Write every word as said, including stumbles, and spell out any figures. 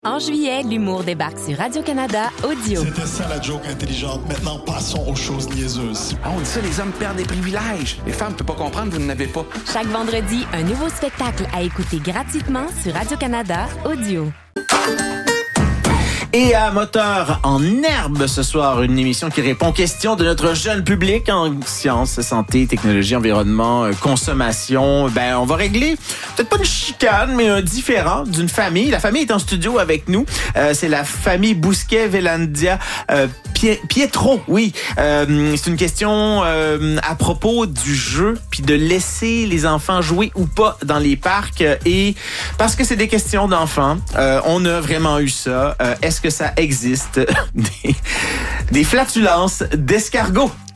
En juillet, l'humour débarque sur Radio-Canada Audio. C'était ça la joke intelligente. Maintenant, passons aux choses niaiseuses. Ah, on dit ça, les hommes perdent des privilèges. Les femmes ne peuvent pas comprendre, vous n'en avez pas. Chaque vendredi, un nouveau spectacle à écouter gratuitement sur Radio-Canada Audio. Et à Moteur en herbe ce soir, une émission qui répond aux questions de notre jeune public en sciences, santé, technologie, environnement, consommation. Ben, on va régler peut-être pas une chicane, mais un différend d'une famille. La famille est en studio avec nous. Euh, c'est la famille Bousquet-Velandia euh, Pie- Pietro. Oui, euh, c'est une question euh, à propos du jeu puis de laisser les enfants jouer ou pas dans les parcs. Et parce que c'est des questions d'enfants, euh, on a vraiment eu ça. Euh, est-ce que ça existe des, des flatulences d'escargots?